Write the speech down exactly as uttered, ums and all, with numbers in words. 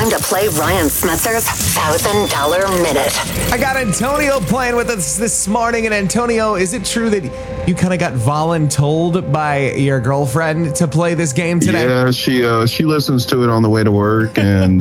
time to play Ryan Smetzer's one thousand dollar Minute. I got Antonio playing with us this morning. And Antonio, is it true that you kind of got voluntold by your girlfriend to play this game today? Yeah, she uh, she listens to it on the way to work, and